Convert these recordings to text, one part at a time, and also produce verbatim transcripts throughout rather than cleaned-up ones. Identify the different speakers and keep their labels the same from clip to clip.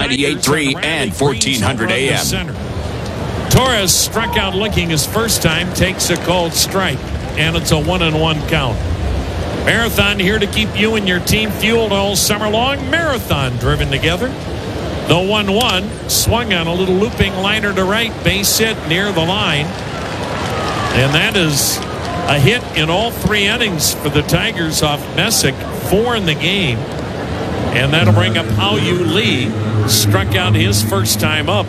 Speaker 1: ninety-eight point three and fourteen hundred A M.
Speaker 2: Torres struck out looking his first time, takes a called strike, and it's a one and one count. Marathon here to keep you and your team fueled all summer long. Marathon driven together. The one one swung on a little looping liner to right, base hit near the line. And that is a hit in all three innings for the Tigers off Messick, four in the game. And that'll bring up Hao-Yu Lee, struck out his first time up.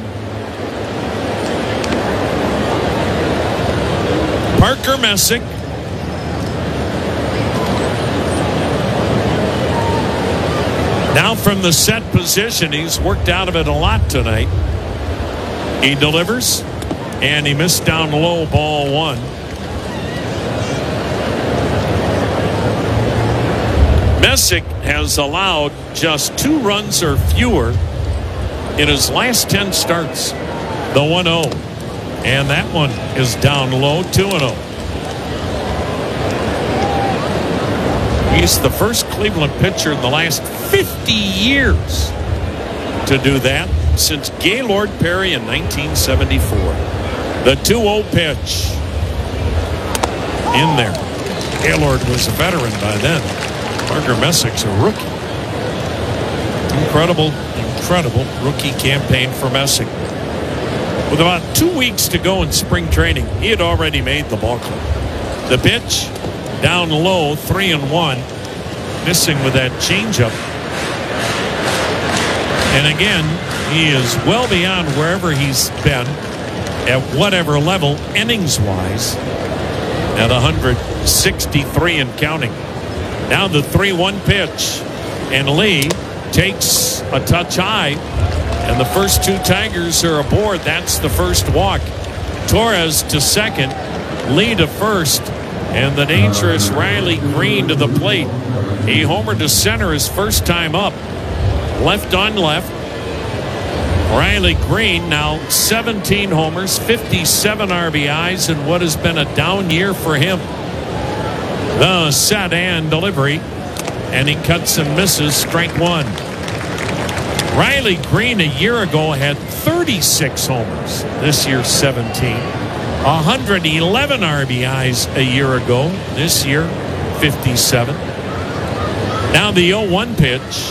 Speaker 2: Parker Messick. Now from the set position, he's worked out of it a lot tonight. He delivers, and he missed down low, ball one. Messick has allowed just two runs or fewer in his last ten starts. The one oh. And that one is down low, two and oh. He's the first Cleveland pitcher in the last fifty years to do that since Gaylord Perry in nineteen seventy-four. The two oh pitch. In there. Gaylord was a veteran by then. Parker Messick's a rookie. Incredible, incredible rookie campaign for Messick. With about two weeks to go in spring training, he had already made the ball club. The pitch, down low, three and one. Missing with that changeup. And again, he is well beyond wherever he's been at whatever level, innings-wise, at one sixty-three and counting. Now the three one pitch. And Lee takes a touch high. And the first two Tigers are aboard. That's the first walk. Torres to second. Lee to first. And the dangerous Riley Green to the plate. He homered to center his first time up. Left on left. Riley Green now seventeen homers, fifty-seven R B Is in what has been a down year for him. The set and delivery. And he cuts and misses, strike one. Riley Green a year ago had thirty-six homers. This year seventeen. one hundred eleven R B Is a year ago. This year fifty-seven. Now the oh one pitch.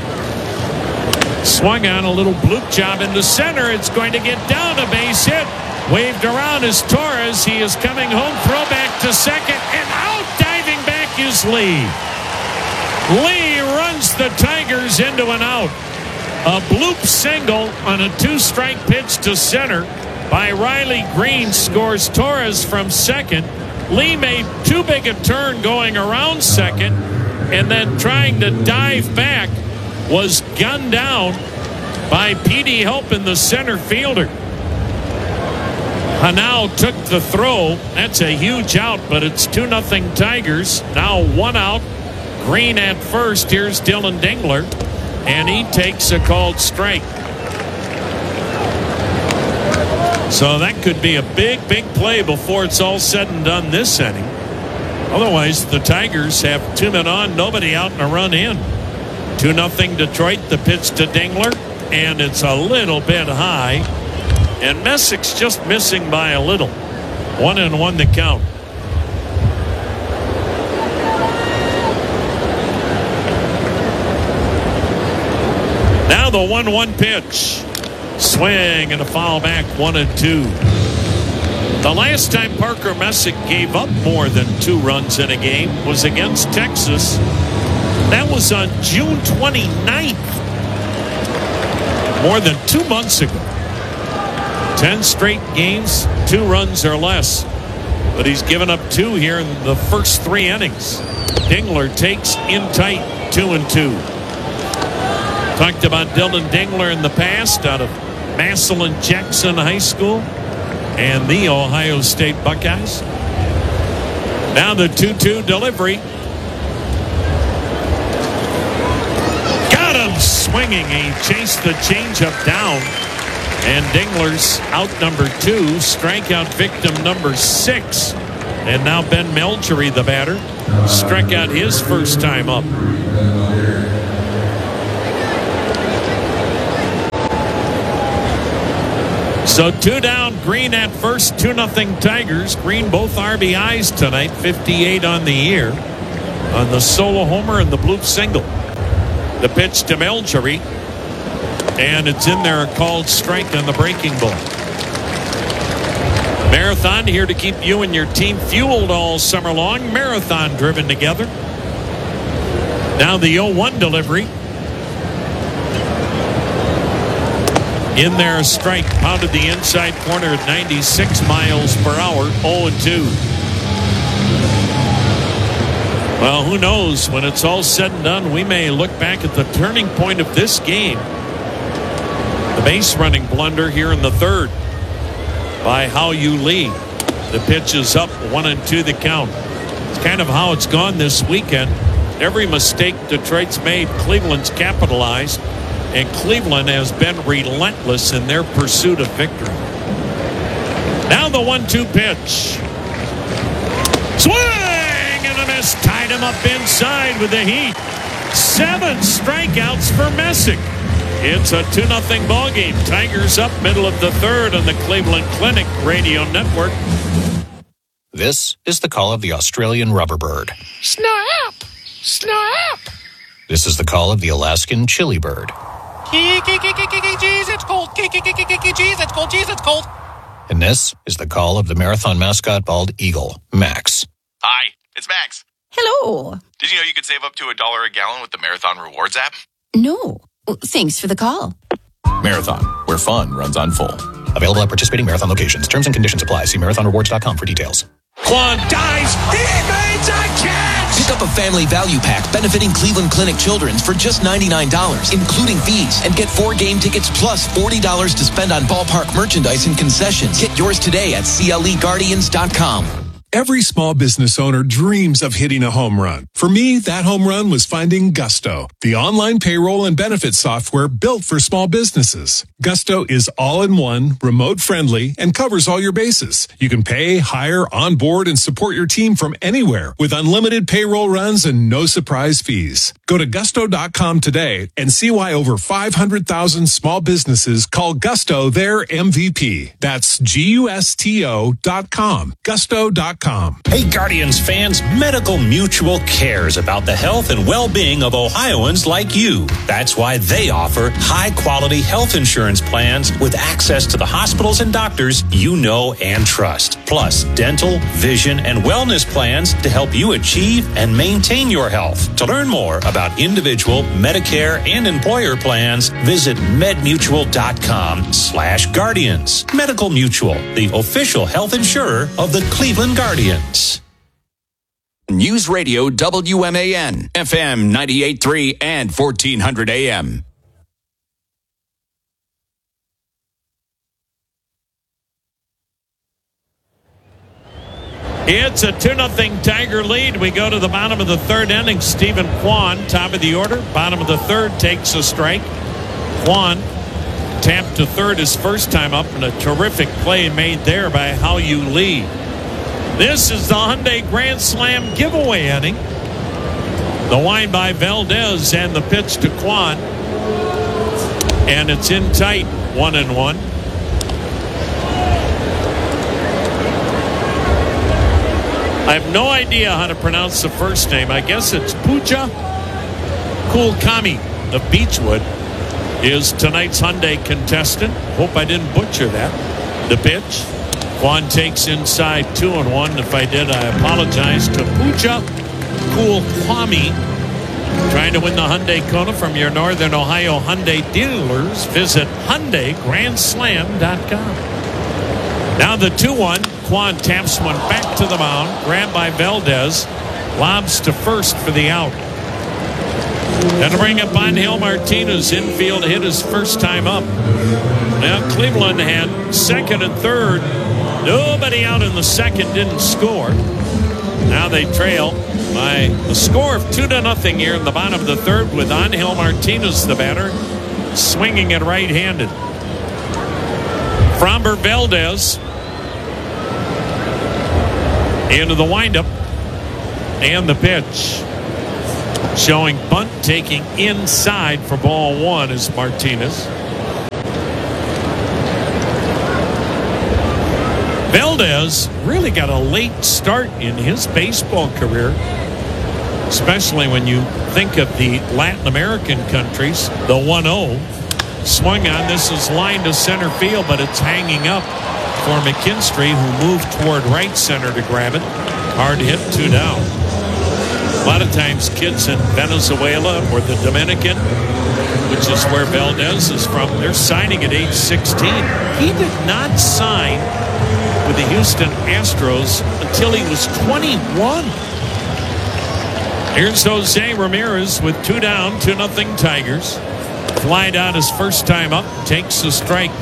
Speaker 2: Swung on a little bloop job into center. It's going to get down, a base hit. Waved around is Torres. He is coming home. Throw back to second. And out diving back is Lee. Lee runs the Tigers into an out. A bloop single on a two-strike pitch to center by Riley Green scores Torres from second. Lee made too big a turn going around second, and then trying to dive back was gunned down by Petey Helpin, the center fielder. Hanau took the throw. That's a huge out, but it's two nothing Tigers. Now one out. Green at first. Here's Dylan Dingler. And he takes a called strike. So that could be a big, big play before it's all said and done this inning. Otherwise, the Tigers have two men on, nobody out, and a run in. two nothing Detroit. The pitch to Dingler. And it's a little bit high. And Messick's just missing by a little. One and one to count. Now the one one pitch. Swing and a foul back, one and two. The last time Parker Messick gave up more than two runs in a game was against Texas. That was on June twenty-ninth. More than two months ago. Ten straight games, two runs or less. But he's given up two here in the first three innings. Dingler takes in tight, two and two. Talked about Dylan Dingler in the past out of Massillon Jackson High School and the Ohio State Buckeyes. Now the two two delivery. Got him swinging. He chased the changeup down. And Dingler's out number two. Strikeout victim number six. And now Ben Melchery, the batter, struck out his first time up. So two down, Green at first, two nothing Tigers. Green both R B Is tonight, fifty-eight on the year, on the solo homer and the bloop single. The pitch to Marjorie, and it's in there, a called strike on the breaking ball. Marathon here to keep you and your team fueled all summer long. Marathon driven together. Now the oh one delivery. In there, a strike, pounded the inside corner at ninety-six miles per hour, oh and two. Well, who knows? When it's all said and done, we may look back at the turning point of this game. The base running blunder here in the third by Hao-Yu Lee. The pitch is up, one and two the count. It's kind of how it's gone this weekend. Every mistake Detroit's made, Cleveland's capitalized. And Cleveland has been relentless in their pursuit of victory. Now the one two pitch. Swing and a miss. Tied him up inside with the heat. Seven strikeouts for Messick. It's a two nothing ball game. Tigers up middle of the third on the Cleveland Clinic Radio Network.
Speaker 3: This is the call of the Australian rubberbird.
Speaker 1: Snap! Snap!
Speaker 3: This is the call of the Alaskan chili bird.
Speaker 4: Jeez, it's cold. Jeez, it's cold. Jeez, it's cold.
Speaker 3: And this is the call of the marathon mascot bald eagle, Max.
Speaker 5: Hi, it's Max.
Speaker 6: Hello.
Speaker 5: Did you know you could save up to a dollar a gallon with the Marathon Rewards app?
Speaker 6: No. Thanks for the call.
Speaker 7: Marathon, where fun runs on full.
Speaker 3: Available at participating Marathon locations. Terms and conditions apply. See marathon rewards dot com for details.
Speaker 2: Quan dives. He made a catch.
Speaker 8: Pick up a family value pack benefiting Cleveland Clinic Children's for just ninety-nine dollars, including fees, and get four game tickets plus forty dollars to spend on ballpark merchandise and concessions. Get yours today at C L E Guardians dot com.
Speaker 9: Every small business owner dreams of hitting a home run. For me, that home run was finding Gusto, the online payroll and benefits software built for small businesses. Gusto is all-in-one, remote-friendly, and covers all your bases. You can pay, hire, onboard, and support your team from anywhere with unlimited payroll runs and no surprise fees. Go to gusto dot com today and see why over five hundred thousand small businesses call Gusto their M V P. That's G U S T O dot com. Gusto dot com.
Speaker 10: Hey, Guardians fans, Medical Mutual cares about the health and well-being of Ohioans like you. That's why they offer high-quality health insurance plans with access to the hospitals and doctors you know and trust. Plus, dental, vision, and wellness plans to help you achieve and maintain your health. To learn more about individual, Medicare, and employer plans, visit medmutual dot com slash guardians. Medical Mutual, the official health insurer of the Cleveland Guardians.
Speaker 1: News Radio W M A N, F M ninety-eight point three and fourteen hundred A M.
Speaker 2: It's a two nothing Tiger lead. We go to the bottom of the third inning. Stephen Kwan, top of the order. Bottom of the third, takes a strike. Kwan tapped to third his first time up, and a terrific play made there by Hao-Yu Lee. This is the Hyundai Grand Slam giveaway inning. The wind by Valdez and the pitch to Kwan. And it's in tight, one and one. I have no idea how to pronounce the first name. I guess it's Puja Kulkami of Beechwood is tonight's Hyundai contestant. Hope I didn't butcher that. The pitch. Kwan takes inside two and one. If I did, I apologize to Puja Kulkami. Trying to win the Hyundai Kona from your Northern Ohio Hyundai dealers. Visit Hyundai Grand Slam dot com. Now the two one. Kwan taps one back to the mound. Grabbed by Valdez. Lobs to first for the out. That'll bring up Angel Martinez. Infield hit his first time up. Now Cleveland had second and third. Nobody out in the second, didn't score. Now they trail by a score of two to nothing here in the bottom of the third with Angel Martinez, the batter, swinging it right-handed. Framber Valdez into the windup and the pitch. Showing bunt, taking inside for ball one is Martinez. Valdez really got a late start in his baseball career, especially when you think of the Latin American countries. The one oh swung on. This is lined to center field, but it's hanging up for McKinstry, who moved toward right center to grab it. Hard hit, two down. A lot of times kids in Venezuela or the Dominican, which is where Valdez is from, they're signing at age sixteen. He did not sign with the Houston Astros until he was twenty-one. Here's Jose Ramirez with two down, two nothing Tigers. Fly down his first time up, takes the strike.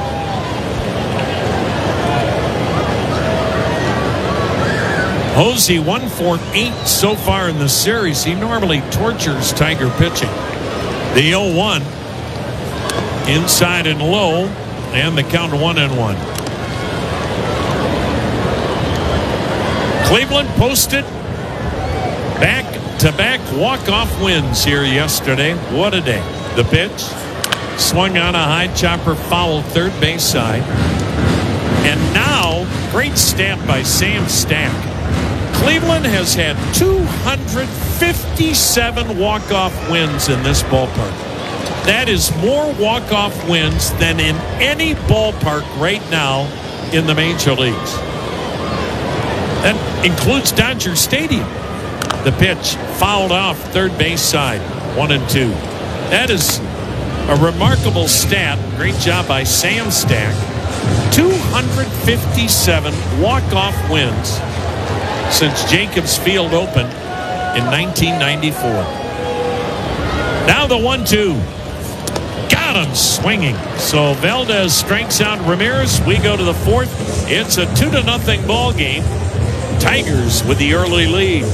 Speaker 2: Jose one for eight so far in the series. He normally tortures Tiger pitching. The oh one inside and low, and the count one and one. Cleveland posted back-to-back walk-off wins here yesterday. What a day. The pitch swung on a high chopper, foul third base side. And now, great stat by Sam Stack. Cleveland has had two hundred fifty-seven walk-off wins in this ballpark. That is more walk-off wins than in any ballpark right now in the major leagues. That includes Dodger Stadium. The pitch fouled off third base side, one and two. That is a remarkable stat. Great job by Sam Stack. two hundred fifty-seven walk-off wins since Jacobs Field opened in nineteen ninety-four. Now the one two. Got him swinging. So Valdez strikes out Ramirez. We go to the fourth. It's a two to nothing ball game. Tigers with the early lead.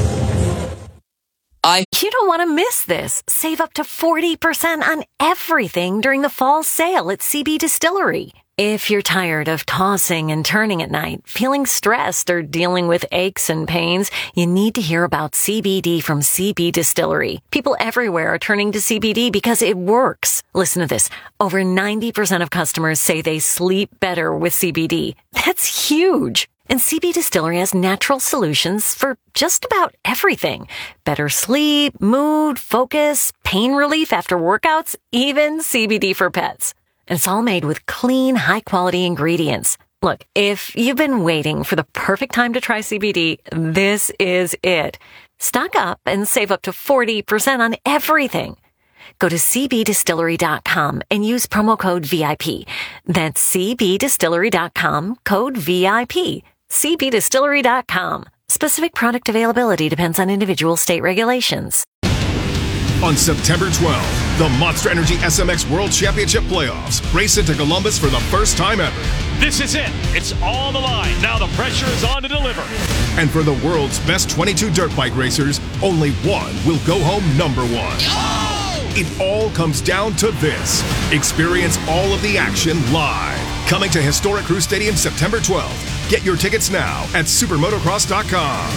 Speaker 11: I You don't want to miss this. Save up to forty percent on everything during the fall sale at C B Distillery. If you're tired of tossing and turning at night, feeling stressed, or dealing with aches and pains, you need to hear about C B D from C B Distillery. People everywhere are turning to C B D because it works. Listen to this. Over ninety percent of customers say they sleep better with C B D. That's huge. And C B Distillery has natural solutions for just about everything. Better sleep, mood, focus, pain relief after workouts, even C B D for pets. And it's all made with clean, high-quality ingredients. Look, if you've been waiting for the perfect time to try C B D, this is it. Stock up and save up to forty percent on everything. Go to c b distillery dot com and use promo code V I P. That's c b distillery dot com, code V I P. c b distillery dot com. Specific product availability depends on individual state regulations.
Speaker 12: On September twelfth, the Monster Energy S M X World Championship Playoffs race into Columbus for the first time ever.
Speaker 13: This is it. It's on the line. Now the pressure is on to deliver.
Speaker 12: And for the world's best twenty-two dirt bike racers, only one will go home number one. Oh! It all comes down to this. Experience all of the action live. Coming to historic Crew Stadium September twelfth. Get your tickets now at supermotocross dot com.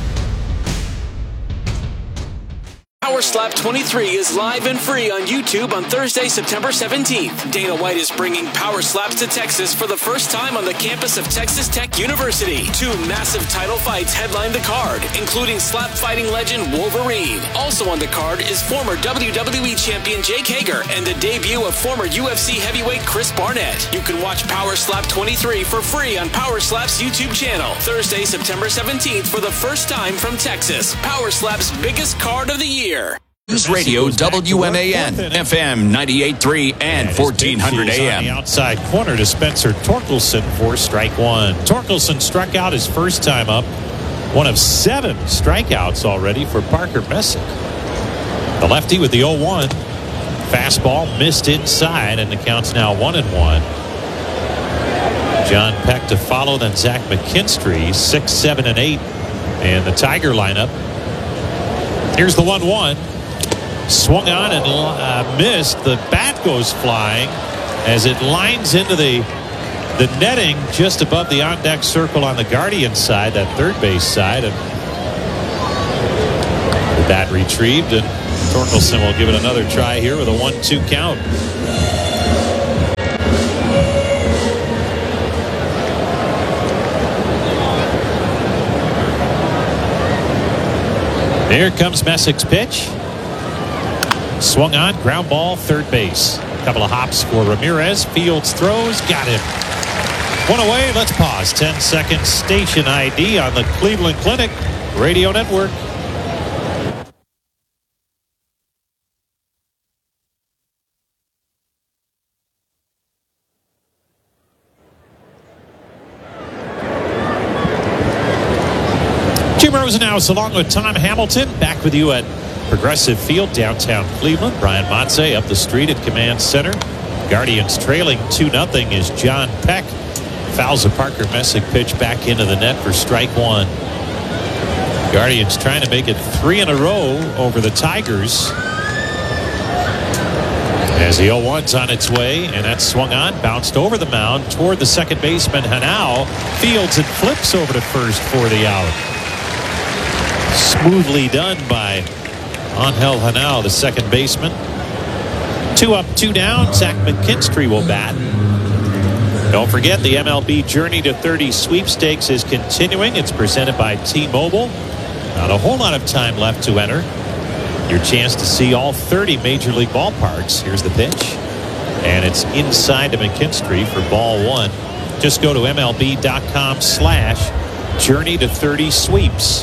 Speaker 14: Power Slap twenty-three is live and free on YouTube on Thursday, September seventeenth. Dana White is bringing Power Slaps to Texas for the first time on the campus of Texas Tech University. Two massive title fights headline the card, including slap fighting legend Wolverine. Also on the card is former W W E champion Jake Hager and the debut of former U F C heavyweight Chris Barnett. You can watch Power Slap twenty-three for free on Power Slap's YouTube channel. Thursday, September seventeenth for the first time from Texas. Power Slap's biggest card of the year.
Speaker 1: News Radio W M A N, F M ninety-eight point three and fourteen hundred A M.
Speaker 10: On the outside corner to Spencer Torkelson for strike one. Torkelson struck out his first time up. One of seven strikeouts already for Parker Messick. The lefty with the oh one. Fastball missed inside, and the count's now one and one. John Peck to follow, then Zach McKinstry, six, seven, and eight. And the Tiger lineup. Here's the one one. Swung on and uh, missed. The bat goes flying as it lines into the the netting just above the on-deck circle on the Guardian side, that third base side. And the bat retrieved, and Torkelson will give it another try here with a one two count. Here comes Messick's pitch. Swung on, ground ball, third base. A couple of hops for Ramirez. Fields throws, got him. One away, let's pause. ten second station I D on the Cleveland Clinic Radio Network. Jim Rosenhaus along with Tom Hamilton back with you at Progressive Field, downtown Cleveland. Brian Motze up the street at Command Center. Guardians trailing two nothing as John Peck fouls a Parker Messick pitch back into the net for strike one. Guardians trying to make it three in a row over the Tigers. As the oh one's on its way, and that's swung on, bounced over the mound toward the second baseman, Hanau. Fields and flips over to first for the out. Smoothly done by Angel Hanau, the second baseman. Two up, two down. Zach McKinstry will bat. Don't forget, the M L B Journey to thirty sweepstakes is continuing. It's presented by T-Mobile. Not a whole lot of time left to enter. Your chance to see all thirty Major League ballparks. Here's the pitch. And it's inside to McKinstry for ball one. Just go to MLB.com slash Journey to thirty sweeps.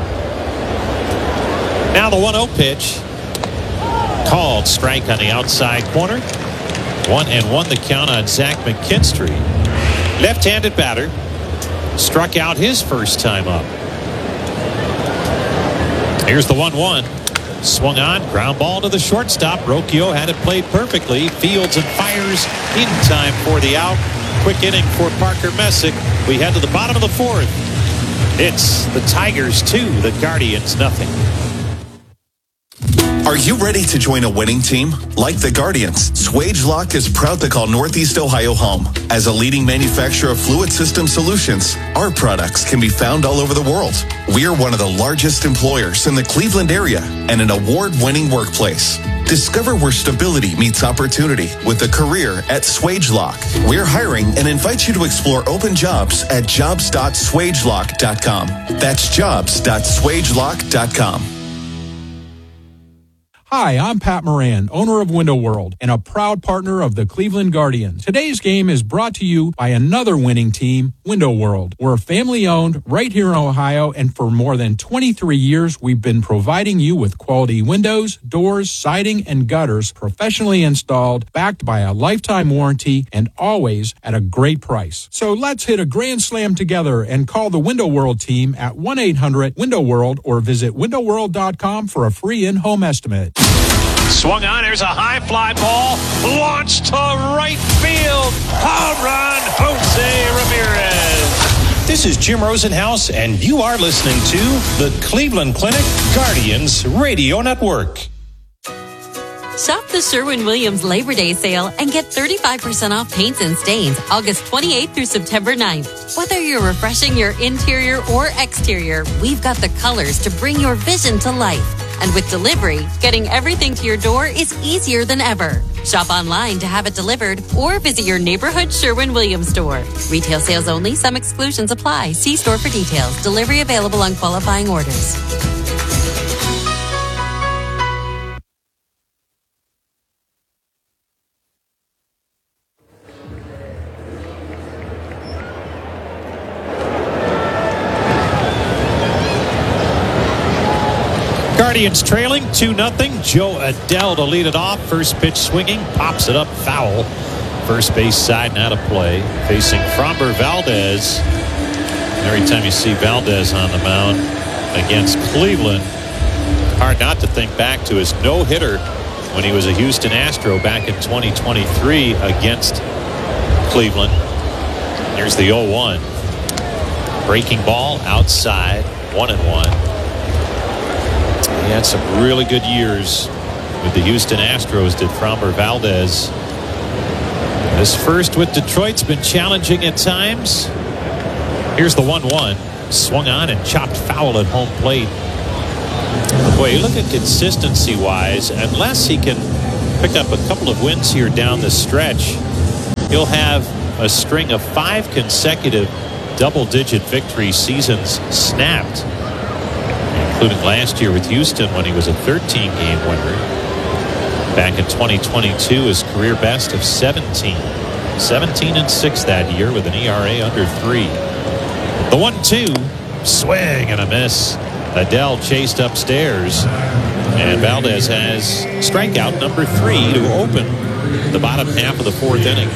Speaker 10: Now the one oh pitch. Called strike on the outside corner. One and one the count on Zach McKinstry. Left-handed batter. Struck out his first time up. Here's the one one. Swung on. Ground ball to the shortstop. Rocchio had it played perfectly. Fields and fires in time for the out. Quick inning for Parker Messick. We head to the bottom of the fourth. It's the Tigers two, the Guardians nothing.
Speaker 15: Are you ready to join a winning team? Like the Guardians, Swagelok is proud to call Northeast Ohio home. As a leading manufacturer of fluid system solutions, our products can be found all over the world. We are one of the largest employers in the Cleveland area and an award-winning workplace. Discover where stability meets opportunity with a career at Swagelok. We're hiring and invite you to explore open jobs at jobs dot swagelok dot com. That's jobs dot swagelok dot com.
Speaker 16: Hi, I'm Pat Moran, owner of Window World and a proud partner of the Cleveland Guardians. Today's game is brought to you by another winning team, Window World. We're family-owned right here in Ohio, and for more than twenty-three years, we've been providing you with quality windows, doors, siding, and gutters professionally installed, backed by a lifetime warranty, and always at a great price. So let's hit a grand slam together and call the Window World team at one eight hundred window world or visit window world dot com for a free in-home estimate.
Speaker 10: Swung on. There's a high fly ball launched to right field. Home run, Jose Ramirez. This is Jim Rosenhaus, and you are listening to the Cleveland Clinic Guardians Radio Network.
Speaker 11: Shop the Sherwin-Williams Labor Day sale and get thirty-five percent off paints and stains August twenty-eighth through September ninth. Whether you're refreshing your interior or exterior, we've got the colors to bring your vision to life. And with delivery, getting everything to your door is easier than ever. Shop online to have it delivered or visit your neighborhood Sherwin-Williams store. Retail sales only. Some exclusions apply. See store for details. Delivery available on qualifying orders.
Speaker 10: Guardians trailing two nothing. Joe Adele to lead it off. First pitch swinging. Pops it up foul. First base side and out of play. Facing Framber Valdez. Every time you see Valdez on the mound against Cleveland, hard not to think back to his no-hitter when he was a Houston Astro back in twenty twenty-three against Cleveland. Here's the oh one. Breaking ball outside. One and one. He had some really good years with the Houston Astros, did Framber Valdez. This first with Detroit's been challenging at times. Here's the one one. Swung on and chopped foul at home plate. Boy, you look at consistency-wise, unless he can pick up a couple of wins here down the stretch, he'll have a string of five consecutive double-digit victory seasons snapped. including last year with Houston when he was a thirteen-game winner. Back in twenty twenty-two, his career best of seventeen. seventeen and six that year with an E R A under three. The one two, swing and a miss. Adele chased upstairs, and Valdez has strikeout number three to open the bottom half of the fourth inning.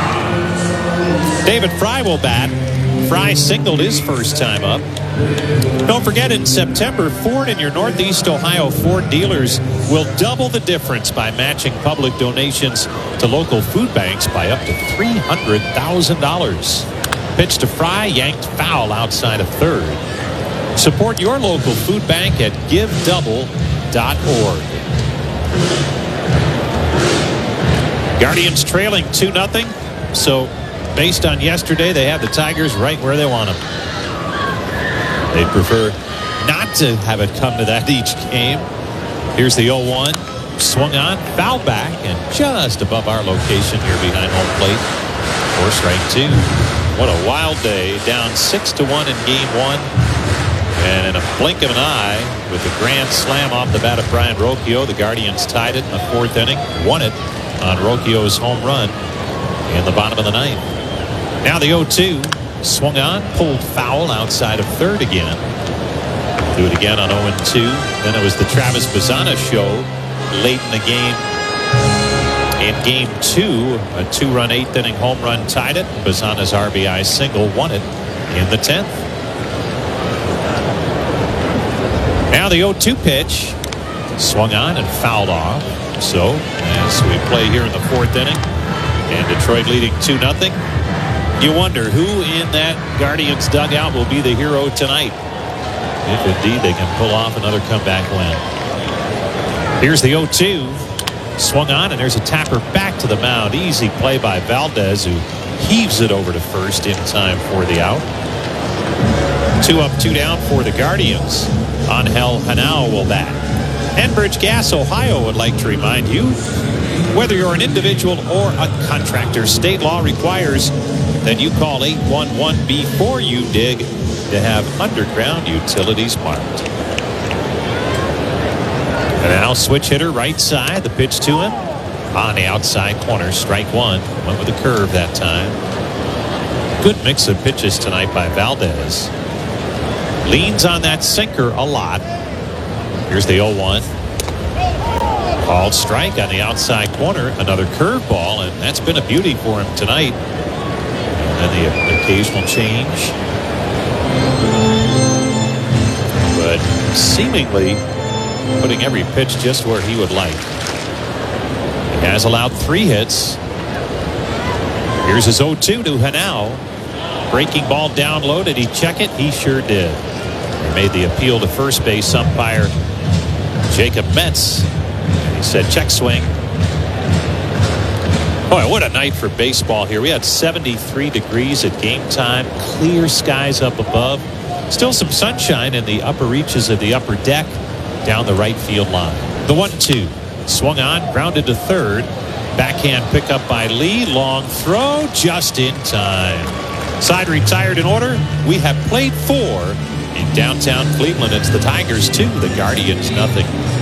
Speaker 10: David Fry will bat. Fry singled his first time up. Don't forget, in September, Ford and your Northeast Ohio Ford dealers will double the difference by matching public donations to local food banks by up to three hundred thousand dollars. Pitch to Fry, yanked foul outside of third. Support your local food bank at give double dot org. Guardians trailing two nothing. So, based on yesterday, they have the Tigers right where they want them. They'd prefer not to have it come to that each game. Here's the oh one. Swung on, foul back, and just above our location here behind home plate. For strike two. What a wild day. Down six to one in game one. And in a blink of an eye, with the grand slam off the bat of Brian Rocchio, the Guardians tied it in the fourth inning, won it on Rocchio's home run in the bottom of the ninth. Now the oh two, swung on, pulled foul outside of third again. Do it again on oh and two. Then it was the Travis Bazzana show late in the game. In game two, a two-run eighth inning home run tied it. Bazzana's R B I single won it in the tenth. Now the oh two pitch, swung on and fouled off. So as we play here in the fourth inning, and Detroit leading two nothing, you wonder who in that Guardians dugout will be the hero tonight, if indeed they can pull off another comeback win. Here's the oh two, swung on, and there's a tapper back to the mound. Easy play by Valdez, who heaves it over to first in time for the out. Two up, two down for the Guardians. Angel Hanao will bat. Enbridge Gas Ohio would like to remind you, whether you're an individual or a contractor, state law requires that you call eight one one before you dig to have underground utilities marked. And now switch hitter right side. The pitch to him on the outside corner. Strike one. Went with a curve that time. Good mix of pitches tonight by Valdez. Leans on that sinker a lot. Here's the oh one. Called strike on the outside corner. Another curveball, and that's been a beauty for him tonight. And then the occasional change. But seemingly putting every pitch just where he would like. He has allowed three hits. Here's his oh two to Hanao. Breaking ball down low. Did he check it? He sure did. He made the appeal to first base umpire Jacob Metz. He said check swing. Boy, what a night for baseball here. We had seventy-three degrees at game time. Clear skies up above. Still some sunshine in the upper reaches of the upper deck down the right field line. The one two. Swung on, grounded to third. Backhand pickup by Lee. Long throw just in time. Side retired in order. We have played four in downtown Cleveland. It's the Tigers two, the Guardians nothing.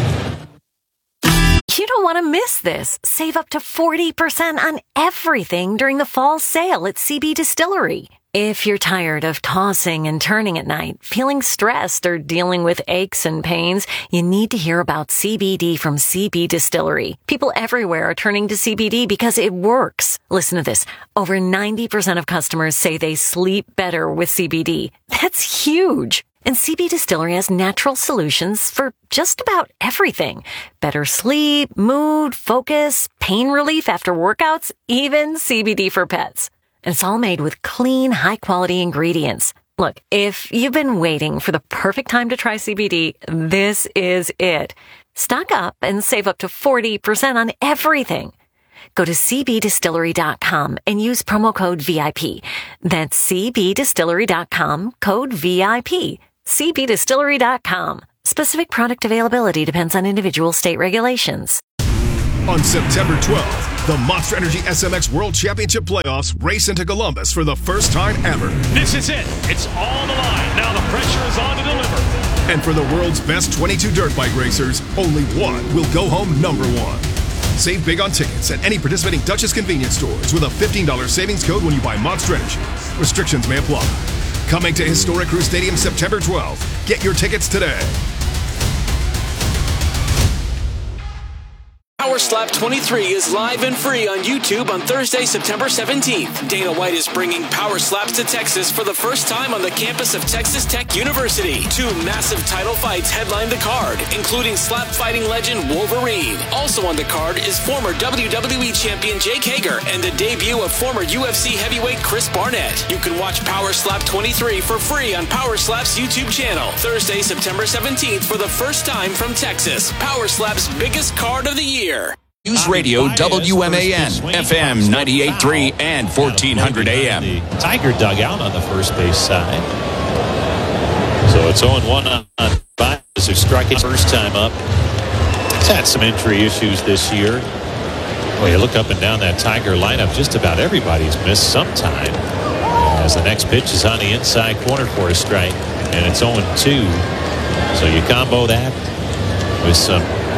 Speaker 11: You don't want to miss this. Save up to forty percent on everything during the fall sale at C B Distillery. If you're tired of tossing and turning at night, feeling stressed, or dealing with aches and pains, you need to hear about C B D from C B Distillery. People everywhere are turning to C B D because it works. Listen to this. Over ninety percent of customers say they sleep better with C B D. That's huge. And C B Distillery has natural solutions for just about everything. Better sleep, mood, focus, pain relief after workouts, even C B D for pets. And it's all made with clean, high-quality ingredients. Look, if you've been waiting for the perfect time to try C B D, this is it. Stock up and save up to forty percent on everything. Go to c b distillery dot com and use promo code V I P. That's c b distillery dot com, code V I P. c b distillery dot com. Specific product availability depends on individual state regulations.
Speaker 12: On September twelfth, The Monster Energy S M X World Championship Playoffs race into Columbus for the first time ever.
Speaker 13: This is it. It's on the line. Now the pressure is on to deliver.
Speaker 12: And for the world's best twenty-two dirt bike racers, only one will go home number one. Save big on tickets at any participating Duchess convenience stores with a fifteen dollars savings code when you buy Monster Energy. Restrictions may apply. Coming to Historic Crew Stadium September twelfth. Get your tickets today.
Speaker 14: Power Slap twenty-three is live and free on YouTube on Thursday, September seventeenth. Dana White is bringing Power Slaps to Texas for the first time on the campus of Texas Tech University. Two massive title fights headline the card, including slap fighting legend Wolverine. Also on the card is former W W E champion Jake Hager and the debut of former U F C heavyweight Chris Barnett. You can watch Power Slap twenty-three for free on Power Slap's YouTube channel. Thursday, September seventeenth for the first time from Texas. Power Slap's biggest card of the year.
Speaker 1: News Radio W M A N, F M ninety-eight point three and fourteen hundred A M.
Speaker 10: The Tiger dugout on the first base side. So it's oh and one on Baez, who struck it first time up. He's had some injury issues this year. Well, you look up and down that Tiger lineup, just about everybody's missed some time. As the next pitch is on the inside corner for a strike, and it's oh and two. So you combo that with some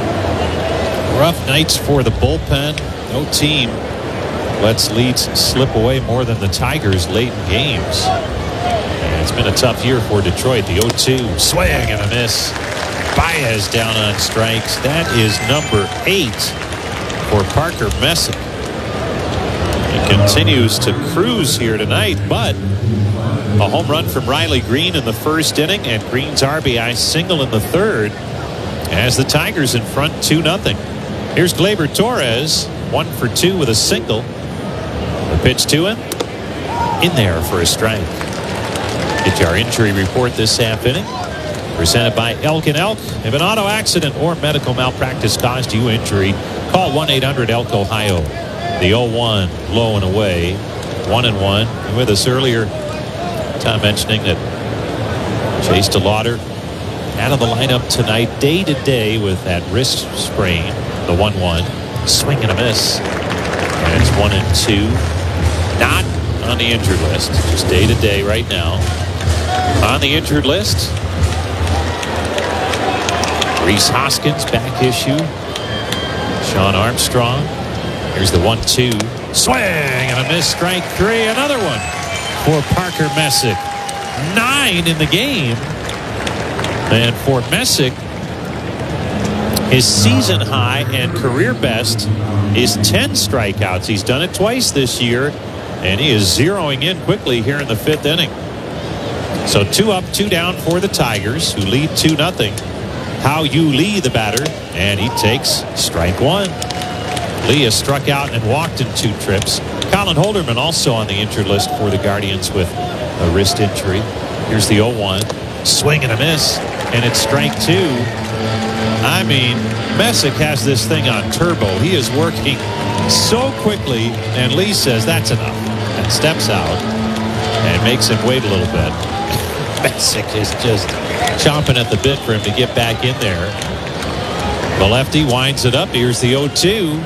Speaker 10: rough nights for the bullpen. No team lets leads slip away more than the Tigers late in games. And it's been a tough year for Detroit. The oh two swing and a miss. Baez down on strikes. That is number eight for Parker Messick. He continues to cruise here tonight, but a home run from Riley Green in the first inning and Green's R B I single in the third as the Tigers in front two nothing. Here's Gleyber Torres, one for two with a single. The pitch to him, in there for a strike. Get your injury report this half inning, presented by Elk and Elk. If an auto accident or medical malpractice caused you injury, call one eight hundred E L K Ohio. The oh one, low and away, one and one. And with us earlier, Tom mentioning that Chase DeLauder out of the lineup tonight, day to day with that wrist sprain. The one one, swing and a miss. And it's one and two. Not on the injured list. Just day to day right now. On the injured list, Rhys Hoskins, back issue. Sean Armstrong. Here's the one two. Swing and a miss. Strike three. Another one for Parker Messick. Nine in the game. And for Messick, his season high and career best is ten strikeouts. He's done it twice this year, and he is zeroing in quickly here in the fifth inning. So two up, two down for the Tigers, who lead two nothing. Hao-Yu Lee, the batter, and he takes strike one. Lee has struck out and walked in two trips. Colin Holderman also on the injured list for the Guardians with a wrist injury. Here's the oh one. Swing and a miss, and it's strike two. I mean, Messick has this thing on turbo. He is working so quickly, and Lee says that's enough and steps out and makes him wait a little bit. Messick is just chomping at the bit for him to get back in there. The lefty winds it up. Here's the oh two.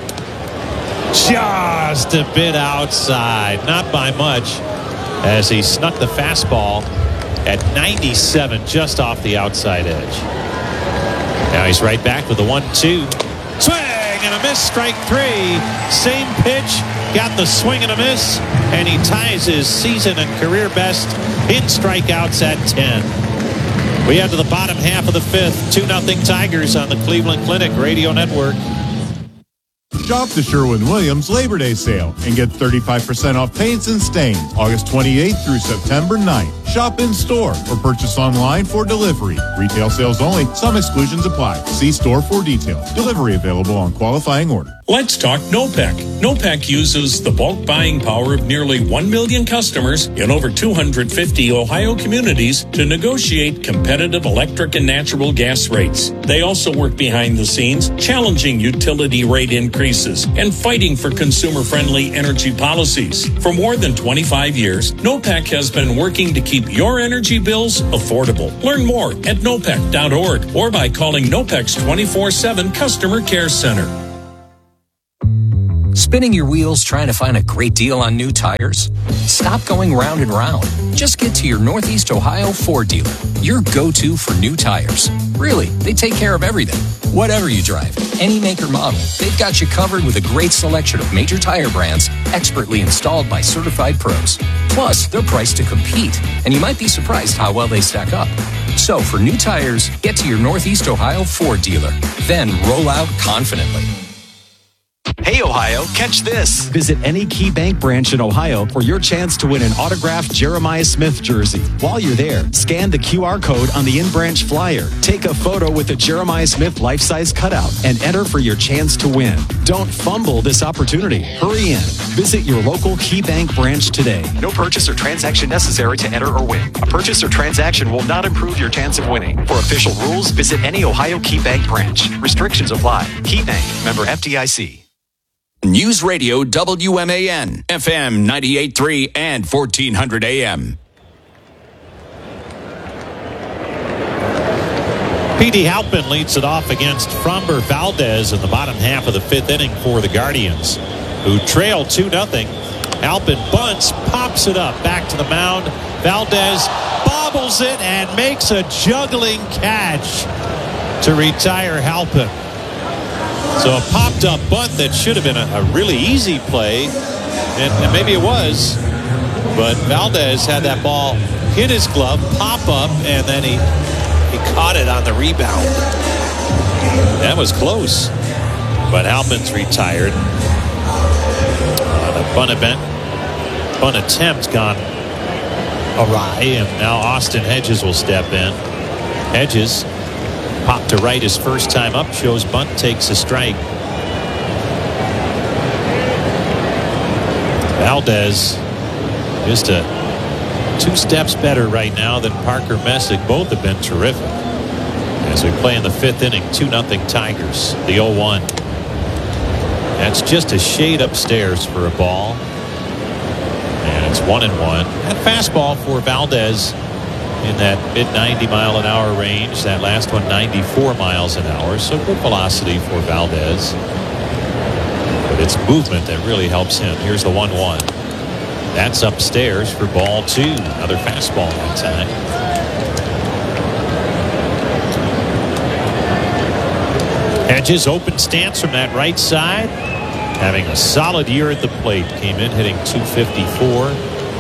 Speaker 10: Just a bit outside, not by much, as he snuck the fastball at ninety-seven, just off the outside edge. Now he's right back with the one two. Swing and a miss, strike three. Same pitch, got the swing and a miss, and he ties his season and career best in strikeouts at ten. We head to the bottom half of the fifth. two nothing Tigers on the Cleveland Clinic Radio Network.
Speaker 17: Shop the Sherwin-Williams Labor Day sale and get thirty-five percent off paints and stains August twenty-eighth through September ninth. Shop in store or purchase online for delivery. Retail sales only. Some exclusions apply. See store for details. Delivery available on qualifying order.
Speaker 18: Let's talk NOPEC. NOPEC uses the bulk buying power of nearly one million customers in over two hundred fifty Ohio communities to negotiate competitive electric and natural gas rates. They also work behind the scenes, challenging utility rate increases and fighting for consumer-friendly energy policies. For more than twenty-five years, NOPEC has been working to keep your energy bills affordable. Learn more at nopec dot org or by calling NOPEC's twenty-four seven Customer Care Center.
Speaker 8: Spinning your wheels trying to find a great deal on new tires? Stop going round and round. Just get to your Northeast Ohio Ford dealer, your go-to for new tires. Really, they take care of everything. Whatever you drive, any make or model, they've got you covered with a great selection of major tire brands expertly installed by certified pros. Plus, they're priced to compete, and you might be surprised how well they stack up. So for new tires, get to your Northeast Ohio Ford dealer. Then roll out confidently.
Speaker 19: Hey, Ohio, catch this. Visit any Key Bank branch in Ohio for your chance to win an autographed Jeremiah Smith jersey. While you're there, scan the Q R code on the in-branch flyer. Take a photo with a Jeremiah Smith life-size cutout and enter for your chance to win. Don't fumble this opportunity. Hurry in. Visit your local Key Bank branch today.
Speaker 20: No purchase or transaction necessary to enter or win. A purchase or transaction will not improve your chance of winning. For official rules, visit any Ohio Key Bank branch. Restrictions apply. Key Bank, member F D I C.
Speaker 1: News Radio W M A N, F M ninety-eight point three and fourteen hundred A M.
Speaker 2: P D Halpin leads it off against Framber Valdez in the bottom half of the fifth inning for the Guardians, who trail two nothing. Halpin bunts, pops it up, back to the mound. Valdez bobbles it and makes a juggling catch to retire Halpin. So a popped-up bunt that should have been a, a really easy play, and, and maybe it was, but Valdez had that ball hit his glove, pop up, and then he he caught it on the rebound. That was close, but Halpin's retired. Uh, the bunt event, bunt attempt gone awry, and now Austin Hedges will step in. Hedges pop to right his first time up, shows bunt, takes a strike. Valdez just a two steps better right now than Parker Messick. Both have been terrific as we play in the fifth inning. Two nothing Tigers. The oh one. That's just a shade upstairs for a ball, and it's one and one. That fastball for Valdez in that mid ninety mile an hour range. That last one ninety-four miles an hour. So good velocity for Valdez. But it's movement that really helps him. Here's the one one. That's upstairs for ball two. Another fastball that time. Hedges open stance from that right side. Having a solid year at the plate. Came in hitting two fifty-four.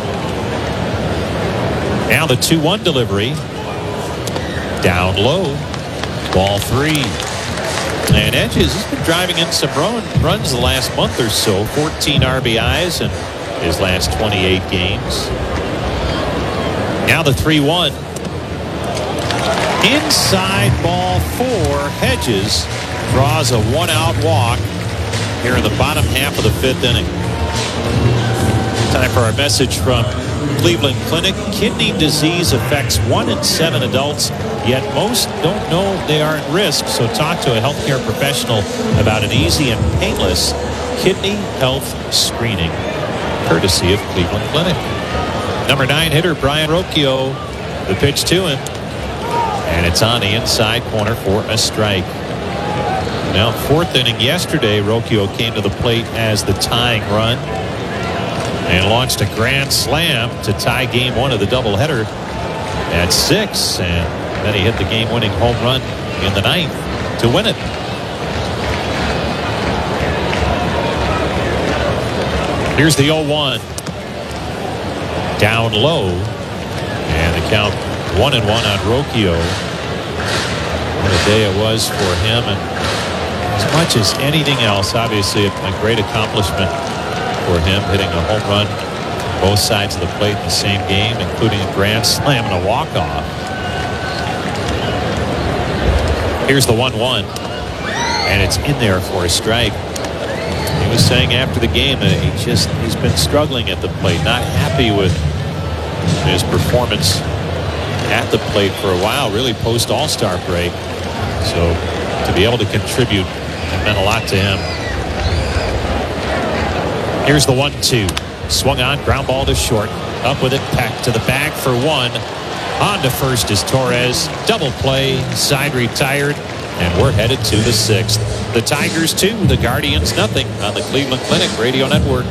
Speaker 2: Now the two one delivery. Down low. Ball three. And Hedges has been driving in some run, runs the last month or so. fourteen R B Is in his last twenty-eight games. Now the three one. Inside ball four. Hedges draws a one-out walk here in the bottom half of the fifth inning. Time for our message from Cleveland Clinic. Kidney disease affects one in seven adults, yet most don't know they are at risk. So talk to a healthcare professional about an easy and painless kidney health screening, courtesy of Cleveland Clinic. Number nine hitter Brian Rocchio. The pitch to him, and it's on the inside corner for a strike. Now, fourth inning yesterday, Rocchio came to the plate as the tying run and launched a grand slam to tie game one of the doubleheader at six. And then he hit the game-winning home run in the ninth to win it. Here's the oh one. Down low. And the count one and one on Rocchio. What a day it was for him. And as much as anything else, obviously a, a great accomplishment for him, hitting a home run both sides of the plate in the same game, including a grand slam and a walk-off. Here's the one one, and it's in there for a strike. He was saying after the game that he just he's been struggling at the plate, not happy with his performance at the plate for a while, really post All-Star break. So to be able to contribute, it meant a lot to him. Here's the one two. Swung on, ground ball to short. Up with it, Peck to the bag for one. On to first is Torres. Double play, side retired And we're headed to the sixth. The Tigers two, the Guardians nothing on the Cleveland Clinic Radio Network.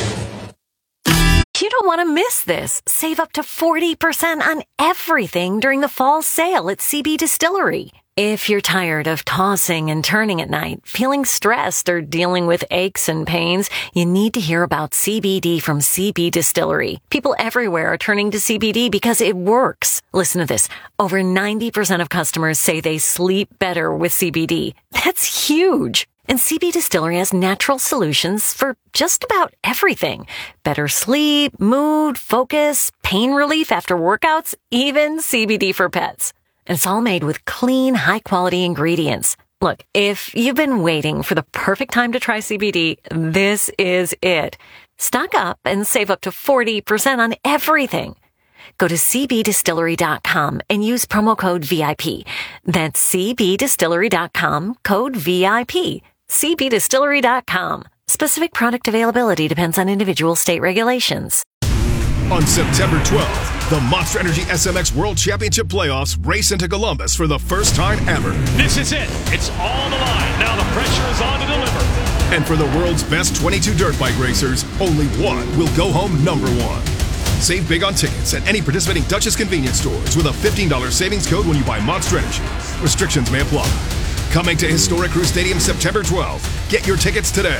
Speaker 11: You don't want to miss this. Save up to forty percent on everything during the fall sale at C B Distillery. If you're tired of tossing and turning at night, feeling stressed, or dealing with aches and pains, you need to hear about C B D from C B Distillery. People everywhere are turning to C B D because it works. Listen to this. Over ninety percent of customers say they sleep better with C B D. That's huge. And C B Distillery has natural solutions for just about everything. Better sleep, mood, focus, pain relief after workouts, even C B D for pets. And it's all made with clean, high-quality ingredients. Look, if you've been waiting for the perfect time to try C B D, this is it. Stock up and save up to forty percent on everything. Go to c b distillery dot com and use promo code V I P. That's c b distillery dot com, code V I P. c b distillery dot com. Specific product availability depends on individual state regulations.
Speaker 12: On September twelfth, the Monster Energy S M X World Championship Playoffs race into Columbus for the first time ever.
Speaker 13: This is it. It's all on the line. Now the pressure is on to deliver.
Speaker 12: And for the world's best twenty-two dirt bike racers, only one will go home number one. Save big on tickets at any participating Duchess convenience stores with a fifteen dollars savings code when you buy Monster Energy. Restrictions may apply. Coming to Historic Crew Stadium September twelfth. Get your tickets today.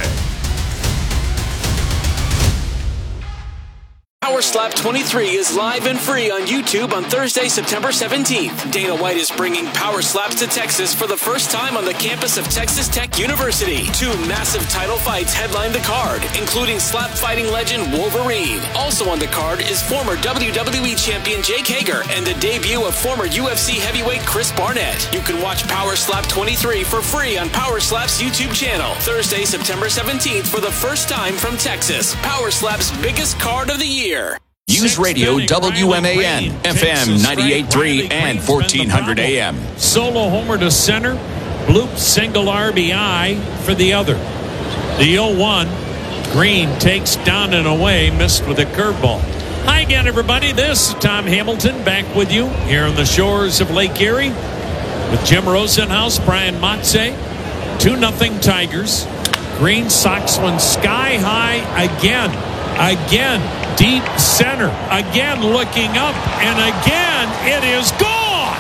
Speaker 14: Power Slap twenty-three is live and free on YouTube on Thursday, September seventeenth. Dana White is bringing Power Slaps to Texas for the first time on the campus of Texas Tech University. Two massive title fights headline the card, including slap fighting legend Wolverine. Also on the card is former W W E champion Jake Hager and the debut of former U F C heavyweight Chris Barnett. You can watch Power Slap twenty-three for free on Power Slap's YouTube channel. Thursday, September seventeenth for the first time from Texas. Power Slap's biggest card of the year.
Speaker 1: News Radio W M A N, F M ninety-eight point three and fourteen hundred A M.
Speaker 2: Solo homer to center, bloop single R B I for the other. The oh one, Green takes down and away, missed with a curveball. Hi again, everybody. This is Tom Hamilton back with you here on the shores of Lake Erie with Jim Rosenhaus, Brian Motze. two nothing Tigers. Green socks one sky high again. Again, deep center. Again, looking up. And again, it is gone.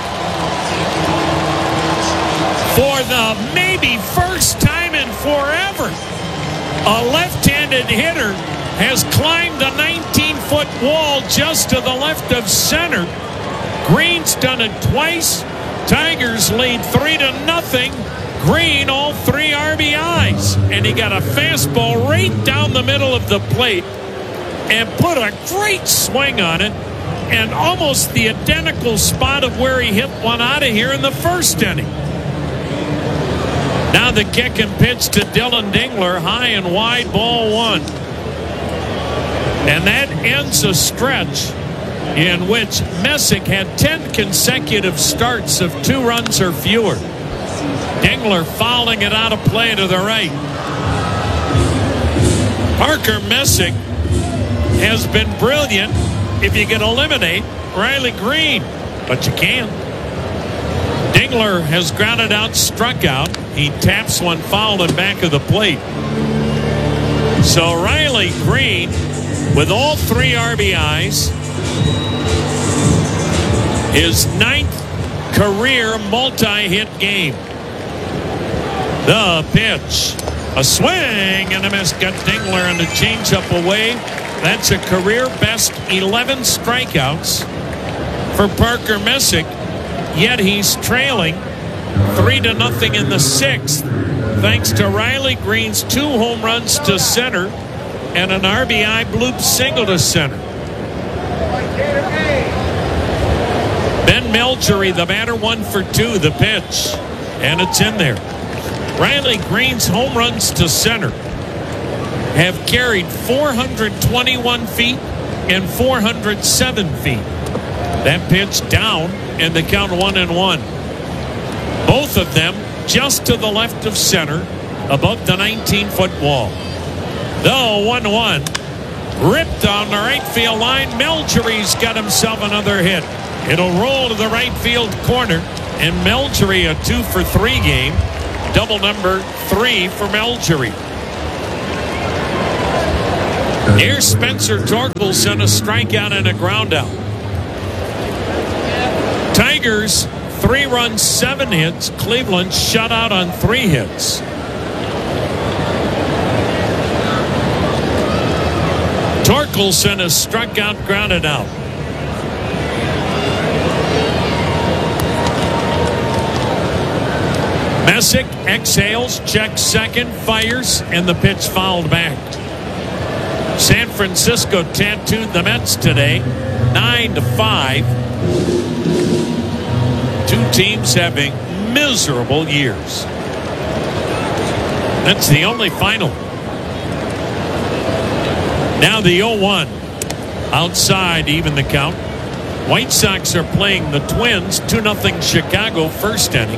Speaker 2: For the maybe first time in forever, a left-handed hitter has climbed the nineteen-foot wall just to the left of center. Green's done it twice. Tigers lead three to nothing. Green, all three R B Is. And he got a fastball right down the middle of the plate and put a great swing on it, and almost the identical spot of where he hit one out of here in the first inning. Now the kick and pitch to Dylan Dingler, high and wide, ball one. And that ends a stretch in which Messick had ten consecutive starts of two runs or fewer. Dingler fouling it out of play to the right. Parker Messick has been brilliant if you can eliminate Riley Green, but you can't. Dingler has grounded out, struck out. He taps one foul in back of the plate. So Riley Green, with all three R B Is, his ninth career multi-hit game. The pitch. A swing and a miss. Got Dingler and the changeup away. That's a career best eleven strikeouts for Parker Messick. Yet he's trailing three to nothing in the sixth, thanks to Riley Green's two home runs to center and an R B I bloop single to center. Ben Melchery, the batter, one for two. The pitch, and it's in there. Riley Green's home runs to center have carried four hundred twenty-one feet and four hundred seven feet. That pitch down, and the count one and one. Both of them just to the left of center, above the nineteen-foot wall. The one one ripped on the right field line. Melchery's got himself another hit. It'll roll to the right field corner. And Melgery a two for three game. Double number three for Melgery. Here's Spencer Torkelson, a strikeout and a ground out. Tigers, three runs, seven hits. Cleveland shut out on three hits. Torkelson has struck out, grounded out. Messick exhales, checks second, fires, and the pitch fouled back. San Francisco tattooed the Mets today, nine to five. Two teams having miserable years. That's the only final. Now the oh one. Outside, even the count. White Sox are playing the Twins, two nothing Chicago first inning.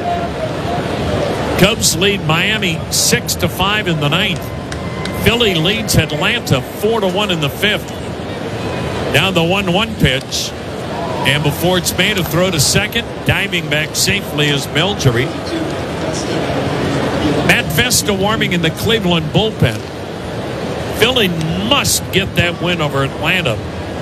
Speaker 2: Cubs lead Miami six to five in the ninth. Philly leads Atlanta four to one in the fifth. Now the one one pitch. And before it's made a throw to second, diving back safely is Melgery. Matt Vesta warming in the Cleveland bullpen. Philly must get that win over Atlanta.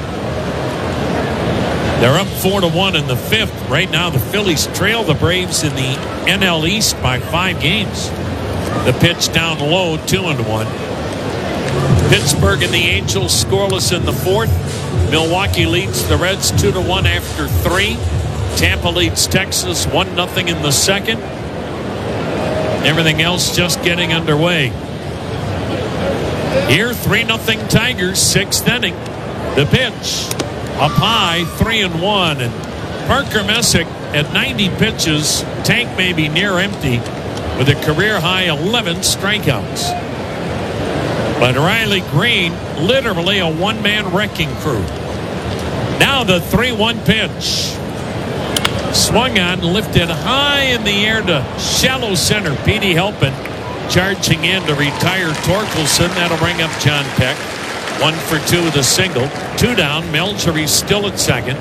Speaker 2: They're up four to one in the fifth. Right now the Phillies trail the Braves in the N L East by five games. The pitch down low, two and one. Pittsburgh and the Angels scoreless in the fourth. Milwaukee leads the Reds two to one after three. Tampa leads Texas one nothing in the second. Everything else just getting underway. Here, three nothing Tigers, sixth inning. The pitch up high, three and one. And Parker Messick at ninety pitches, tank may be near empty with a career high eleven strikeouts. But Riley Green, literally a one-man wrecking crew. Now the three one pitch. Swung on, lifted high in the air to shallow center. Petey Helpin charging in to retire Torkelson. That'll bring up John Peck. One for two with a single. Two down. Melgery still at second.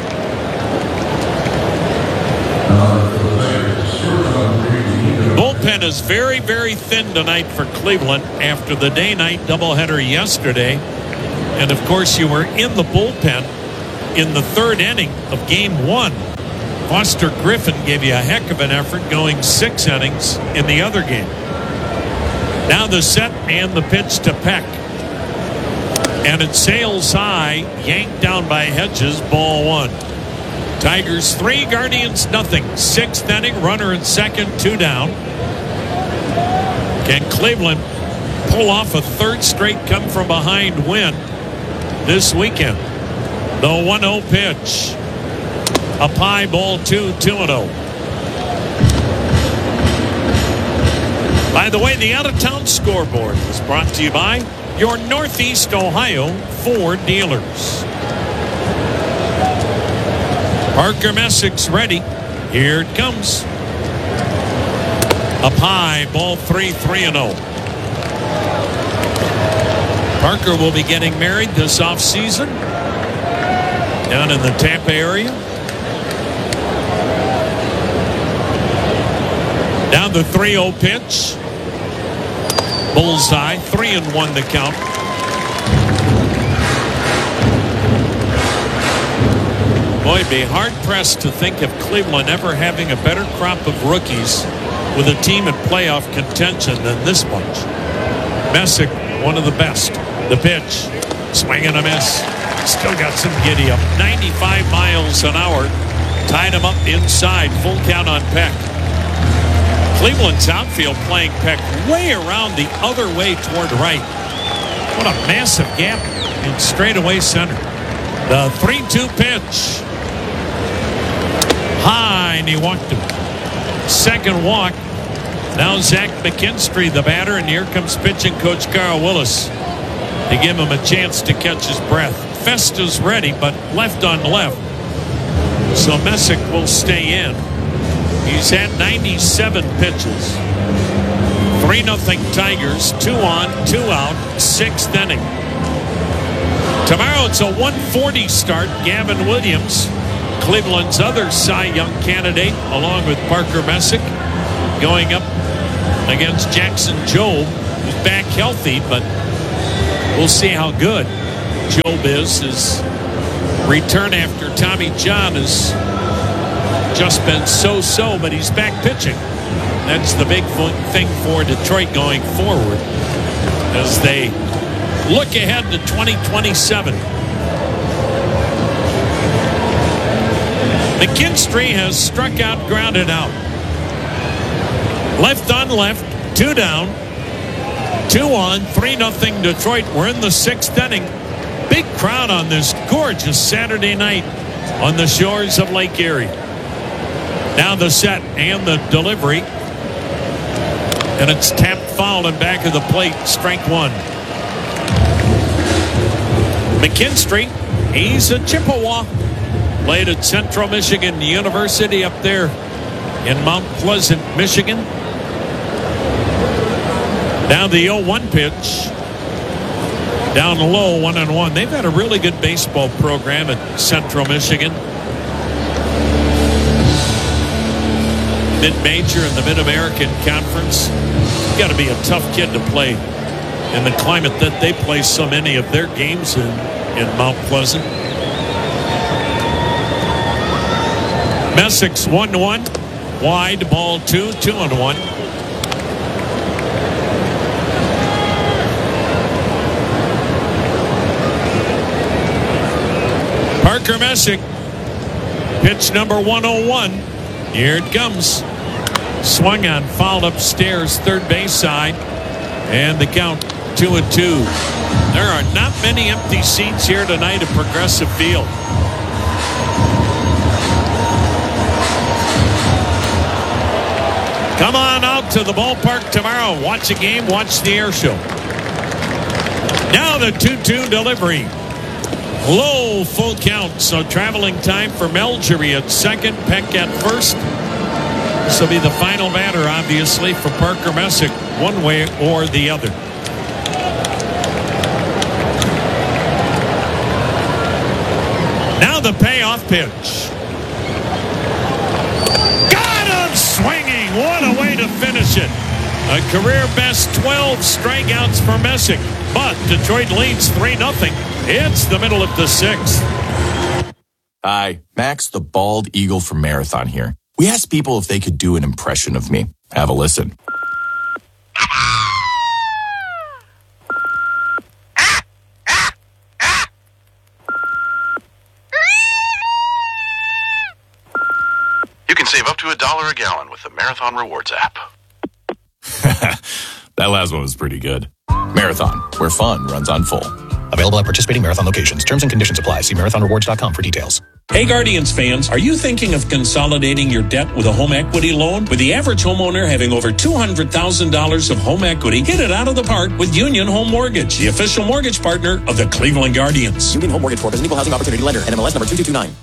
Speaker 2: Bullpen is very, very thin tonight for Cleveland after the day-night doubleheader yesterday. And, of course, you were in the bullpen in the third inning of game one. Foster Griffin gave you a heck of an effort going six innings in the other game. Now the set and the pitch to Peck. And it sails high, yanked down by Hedges, ball one. Tigers three, Guardians nothing. Sixth inning, runner at second, two down. Can Cleveland pull off a third straight come from behind win this weekend? The one oh pitch. Up high, ball two, two and oh. By the way, the out-of-town scoreboard was brought to you by your Northeast Ohio Ford dealers. Parker Messick's ready. Here it comes. Up high, ball three, three and oh. Parker will be getting married this offseason down in the Tampa area. Down the three oh pitch. Bullseye, three and one the count. Boy, it'd be hard-pressed to think of Cleveland ever having a better crop of rookies with a team in playoff contention than this bunch. Messick, one of the best. The pitch, swing and a miss. Still got some giddy up. ninety-five miles an hour. Tied him up inside. Full count on Peck. Cleveland's outfield playing Peck way around the other way toward right. What a massive gap in straightaway center. The three two pitch. High, and he walked him. Second walk. Now Zach McKinstry, the batter, and here comes pitching coach Carl Willis to give him a chance to catch his breath. Festa's ready, but left on left. So Messick will stay in. He's had ninety-seven pitches. three nothing Tigers. Two on, two out, sixth inning. Tomorrow it's a one forty start. Gavin Williams Cleveland's other Cy Young candidate, along with Parker Messick, going up against Jackson Jobe, who's back healthy, but we'll see how good Jobe is. His return after Tommy John has just been so-so, but he's back pitching. That's the big thing for Detroit going forward as they look ahead to twenty twenty-seven. McKinstry has struck out, grounded out. Left on left, two down, two on, three nothing Detroit. We're in the sixth inning. Big crowd on this gorgeous Saturday night on the shores of Lake Erie. Now the set and the delivery. And it's tapped foul and back of the plate, strike one. McKinstry, he's a Chippewa. Played at Central Michigan University up there in Mount Pleasant, Michigan. Now the oh one pitch. Down low, one and one. They've had a really good baseball program at Central Michigan. Mid-major in the Mid-American Conference. Got to be a tough kid to play in the climate that they play so many of their games in, in Mount Pleasant. Messick's one one. Wide, ball two, two and one. Parker Messick, pitch number one oh one. Here it comes. Swung on, fouled upstairs, third base side, and the count two and two. There are not many empty seats here tonight at Progressive Field. Come on out to the ballpark tomorrow. Watch a game, watch the air show. Now the two two delivery. Low full count, so traveling time for Melgery at second, Peck at first. This will be the final batter, obviously, for Parker Messick, one way or the other. Now the payoff pitch. Got him swinging. What a way to finish it. A career best twelve strikeouts for Messick. But Detroit leads three nothing. It's the middle of the sixth.
Speaker 7: Hi, Max the Bald Eagle from Marathon here. We asked people if they could do an impression of me. Have a listen.
Speaker 5: You can save up to a dollar a gallon with the Marathon Rewards app.
Speaker 7: That last one was pretty good. Marathon, where fun runs on full.
Speaker 3: Available at participating Marathon locations. Terms and conditions apply. See marathon rewards dot com for details.
Speaker 18: Hey Guardians fans, are you thinking of consolidating your debt with a home equity loan? With the average homeowner having over two hundred thousand dollars of home equity, get it out of the park with Union Home Mortgage, the official mortgage partner of the Cleveland Guardians.
Speaker 8: Union Home Mortgage Corp is an equal housing opportunity lender and M L S number two two two nine.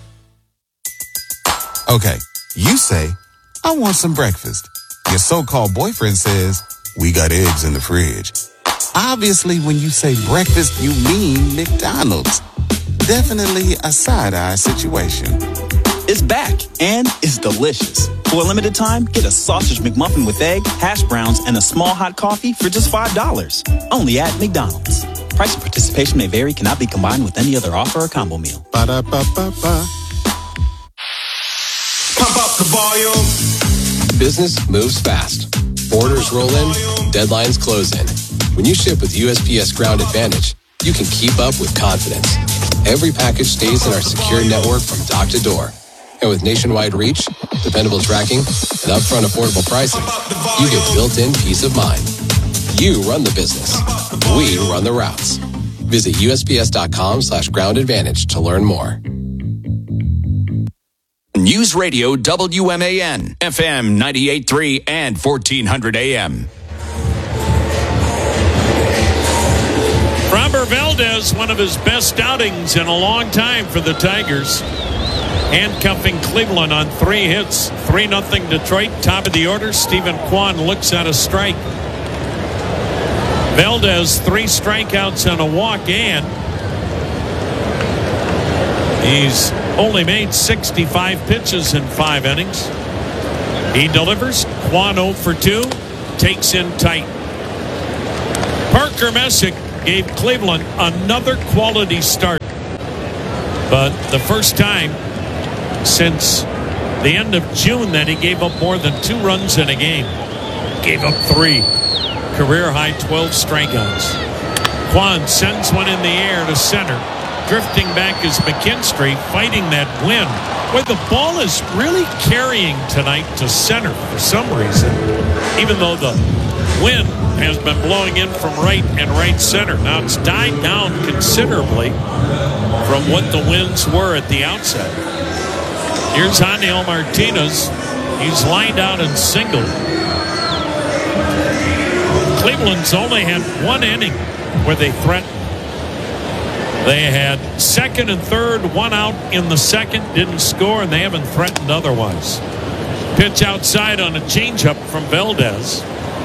Speaker 21: Okay, you say, I want some breakfast. Your so-called boyfriend says, we got eggs in the fridge. Obviously, when you say breakfast, you mean McDonald's. Definitely a side-eye situation.
Speaker 22: It's back, and it's delicious. For a limited time, get a sausage McMuffin with egg, hash browns, and a small hot coffee for just five dollars. Only at McDonald's. Price and participation may vary, cannot be combined with any other offer or combo meal.
Speaker 21: Ba-da-ba-ba-ba.
Speaker 23: Pump up the volume.
Speaker 24: Business moves fast. Orders roll in, deadlines close in. When you ship with U S P S Ground Advantage, you can keep up with confidence. Every package stays in our secure network from dock to door. And with nationwide reach, dependable tracking, and upfront affordable pricing, you get built-in peace of mind. You run the business. We run the routes. Visit U S P S dot com slash ground advantage to learn more.
Speaker 1: News Radio W M A N, F M ninety-eight point three and fourteen hundred A M.
Speaker 2: Framber Valdez, one of his best outings in a long time for the Tigers. Handcuffing Cleveland on three hits. three nothing Detroit, top of the order. Stephen Kwan looks at a strike. Valdez, three strikeouts and a walk, and he's only made sixty-five pitches in five innings. He delivers. Kwan oh for two. Takes in tight. Parker Messick gave Cleveland another quality start. But the first time since the end of June that he gave up more than two runs in a game. Gave up three. Career high twelve strikeouts. Kwan sends one in the air to center. Drifting back is McKinstry, fighting that wind. Where the ball is really carrying tonight to center for some reason, even though the wind has been blowing in from right and right center. Now it's died down considerably from what the winds were at the outset. Here's Angel Martinez. He's lined out and single. Cleveland's only had one inning where they threatened. They had second and third, one out in the second, didn't score, and they haven't threatened otherwise. Pitch outside on a changeup from Valdez.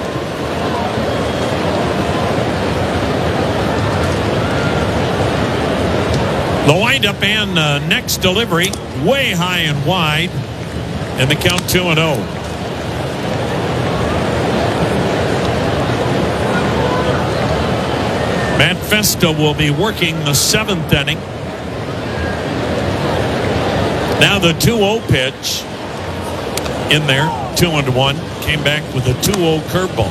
Speaker 2: The windup and uh, next delivery, way high and wide, and the count two and oh. Matt Festa will be working the seventh inning. Now the two oh pitch in there, two and one. Came back with a two oh curveball.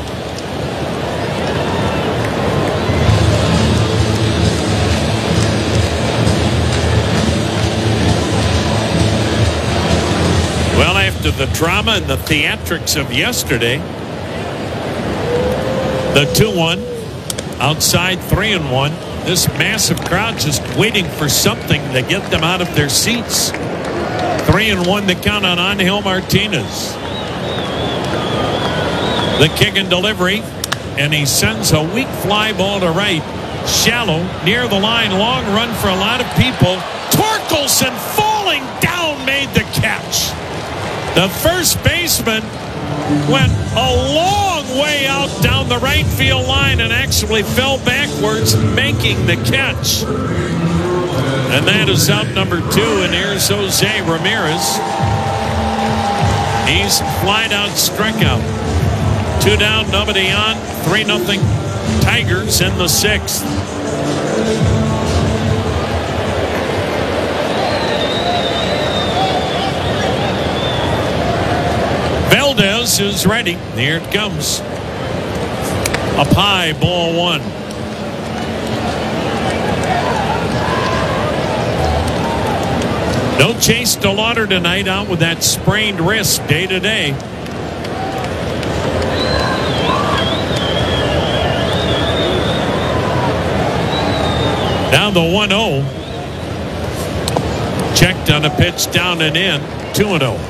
Speaker 2: Well, after the drama and the theatrics of yesterday, the two one. Outside three and one. This massive crowd just waiting for something to get them out of their seats. Three and one to count on Angel Martinez. The kick and delivery, and he sends a weak fly ball to right. Shallow, near the line, long run for a lot of people. Torkelson falling down made the catch. The first baseman went a long way out down the right field line and actually fell backwards, making the catch. And that is out number two, and here's Jose Ramirez. He's flied out, struck out. Two down, nobody on, three nothing. Tigers in the sixth. Valdez is ready. Here it comes. Up high, ball one. No Chase DeLauder tonight, out with that sprained wrist day to day. Now the one oh. Checked on a pitch down and in. two and oh.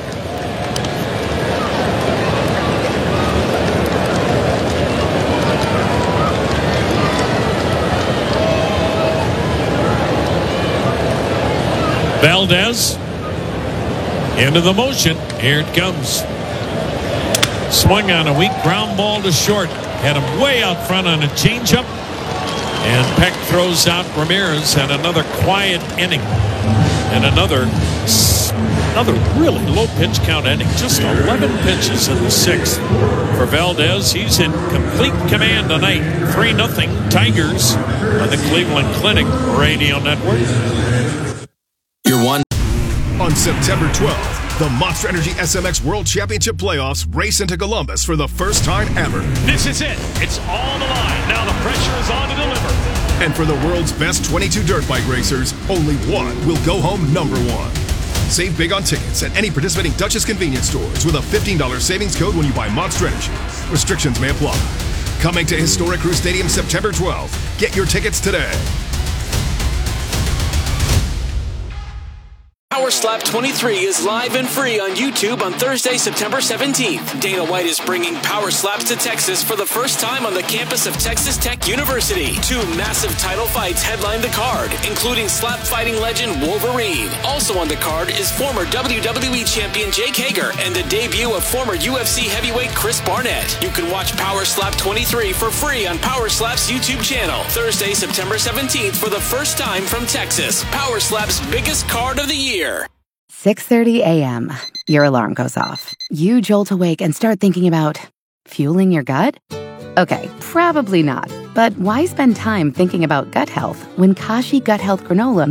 Speaker 2: Valdez into the motion. Here it comes. Swung on a weak ground ball to short. Had him way out front on a changeup. And Peck throws out Ramirez, and another quiet inning. And another another really low pitch count inning. Just eleven pitches in the sixth for Valdez. He's in complete command tonight. three nothing Tigers on the Cleveland Clinic Radio Network.
Speaker 1: You're one.
Speaker 12: On September twelfth, the Monster Energy S M X World Championship Playoffs race into Columbus for the first time ever.
Speaker 13: This is it. It's on the line. Now the pressure is on to deliver.
Speaker 12: And for the world's best twenty-two dirt bike racers, only one will go home number one. Save big on tickets at any participating Duchess convenience stores with a fifteen dollars savings code when you buy Monster Energy. Restrictions may apply. Coming to Historic Crew Stadium September twelfth. Get your tickets today.
Speaker 14: Power Slap twenty-three is live and free on YouTube on Thursday, September seventeenth. Dana White is bringing Power Slaps to Texas for the first time on the campus of Texas Tech University. Two massive title fights headline the card, including slap fighting legend Wolverine. Also on the card is former W W E champion Jake Hager and the debut of former U F C heavyweight Chris Barnett. You can watch Power Slap twenty-three for free on Power Slap's YouTube channel. Thursday, September seventeenth for the first time from Texas. Power Slap's biggest card of the year.
Speaker 4: six thirty a.m. Your alarm goes off. You jolt awake and start thinking about fueling your gut? Okay, probably not. But why spend time thinking about gut health when Kashi Gut Health Granola